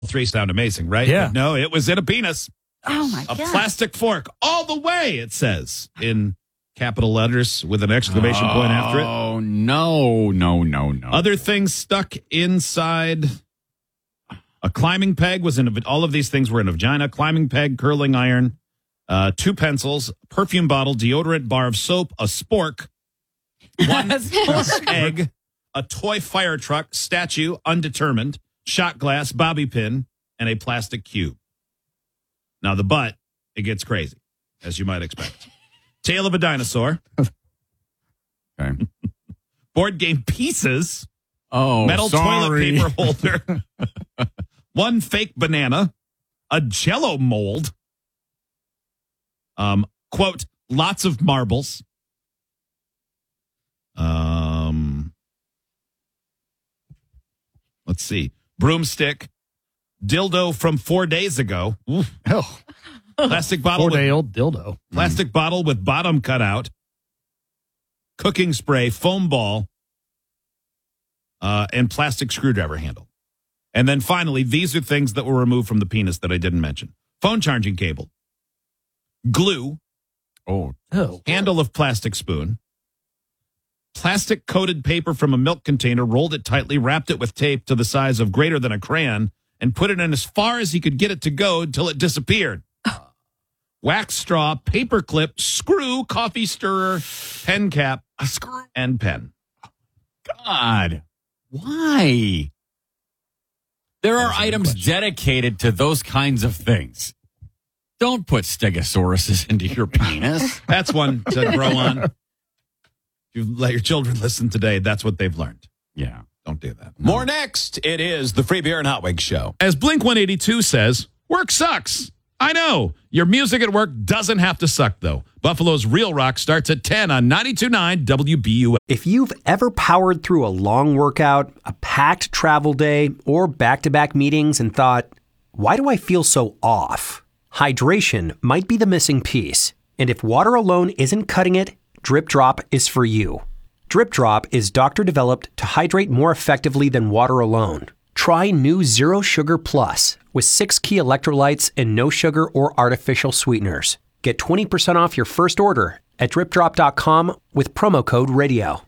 Three sound amazing, right? Yeah. But no, it was in a penis. Oh, my A God. plastic fork all the way, it says, in capital letters with an exclamation point after it. Oh, no. Other things stuck inside. A climbing peg was in all of these things were in a vagina. Climbing peg, curling iron, 2 pencils, perfume bottle, deodorant, bar of soap, a spork, one egg, a toy fire truck, statue, undetermined, shot glass, bobby pin, and a plastic cube. Now the butt, it gets crazy, as you might expect. Tail of a dinosaur. Okay. Board game pieces. Oh, Metal sorry. toilet paper holder. 1 fake banana. A Jell-O mold. Quote, lots of marbles. Let's see. Broomstick. Dildo from 4 days ago. Oof. Oh, Plastic bottle. 4-day-old dildo. Plastic bottle with bottom cut out. Cooking spray, foam ball, and plastic screwdriver handle. And then finally, these are things that were removed from the penis that I didn't mention. Phone charging cable. Glue. Oh, Handle of plastic spoon. Plastic coated paper from a milk container, rolled it tightly, wrapped it with tape to the size of greater than a crayon, and put it in as far as he could get it to go until it disappeared. Wax straw, paper clip, screw, coffee stirrer, pen cap, a screw. and pen. God. Why? There are That's a good items question. dedicated to those kinds of things. Don't put stegosauruses into your penis. That's one to grow on. If you let your children listen today, that's what they've learned. Yeah. Don't do that. More next. It is the Free Beer and Hot Wings Show. As Blink 182 says, work sucks. I know. Your music at work doesn't have to suck, though. Buffalo's Real Rock starts at 10 on 92.9 WBUF. If you've ever powered through a long workout, a packed travel day, or back-to-back meetings and thought, why do I feel so off? Hydration might be the missing piece. And if water alone isn't cutting it, Drip Drop is for you. Drip Drop is doctor-developed to hydrate more effectively than water alone. Try new Zero Sugar Plus with 6 key electrolytes and no sugar or artificial sweeteners. Get 20% off your first order at dripdrop.com with promo code RADIO.